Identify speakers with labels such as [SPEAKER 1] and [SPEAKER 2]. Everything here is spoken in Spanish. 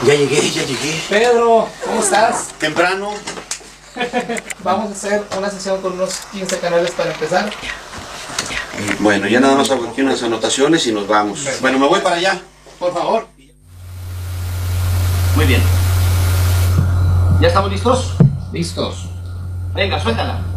[SPEAKER 1] Ya llegué.
[SPEAKER 2] Pedro, ¿cómo estás?
[SPEAKER 1] Temprano.
[SPEAKER 2] Vamos a hacer una sesión con unos 15 canales para empezar.
[SPEAKER 1] Bueno, ya nada más hago aquí unas anotaciones y nos vamos. Bueno, me voy para allá.
[SPEAKER 2] Por favor.
[SPEAKER 3] Muy bien. ¿Ya estamos listos?
[SPEAKER 2] Listos.
[SPEAKER 3] Venga, suéltala.